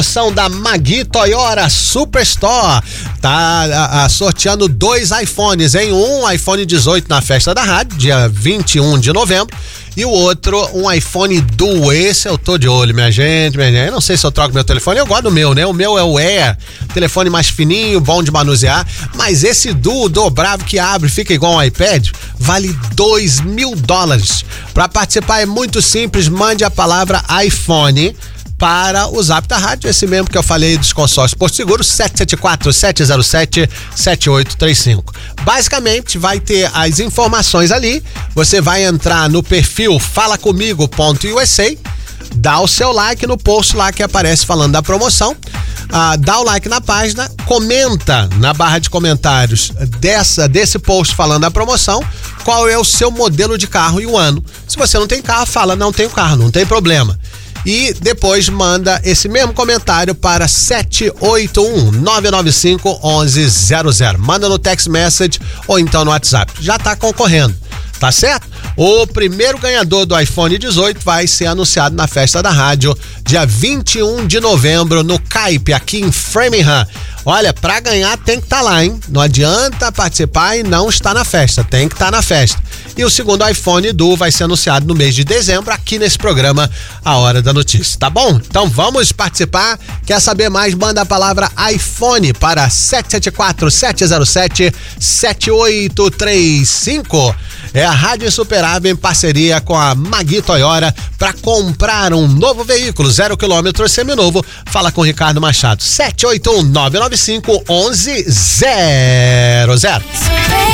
promoção da Magui Toyota Superstore. Tá sorteando 2 iPhones, hein? Um iPhone 18 na festa da rádio, dia 21 de novembro. E o outro, um iPhone Duo. Esse eu tô de olho, minha gente. Eu não sei se eu troco meu telefone, eu gosto do meu, né? O meu é o Air, telefone mais fininho, bom de manusear. Mas esse Duo dobrável que abre, fica igual um iPad, vale $2.000. Para participar é muito simples, mande a palavra iPhone para o Zap da Rádio, esse mesmo que eu falei dos consórcios Porto Seguro, 774-707-7835. Basicamente, vai ter as informações ali, você vai entrar no perfil falacomigo.usa, dá o seu like no post lá que aparece falando da promoção, dá o like na página, comenta na barra de comentários desse post falando da promoção, qual é o seu modelo de carro e o ano. Se você não tem carro, fala, não tenho carro, não tem problema. E depois manda esse mesmo comentário para 781-995-1100. Manda no text message ou então no WhatsApp. Já tá concorrendo, tá certo? O primeiro ganhador do iPhone 18 vai ser anunciado na festa da rádio, dia 21 de novembro, no CAIP, aqui em Framingham. Olha, pra ganhar tem que estar lá, hein? Não adianta participar e não estar na festa, tem que estar na festa. E o segundo iPhone Duo vai ser anunciado no mês de dezembro, aqui nesse programa, A Hora da Notícia, tá bom? Então vamos participar. Quer saber mais? Manda a palavra iPhone para 774-707-7835. É a Rádio Superável em parceria com a Magui Toyota para comprar um novo veículo, 0 km seminovo. Fala com o Ricardo Machado, 781-995-1100.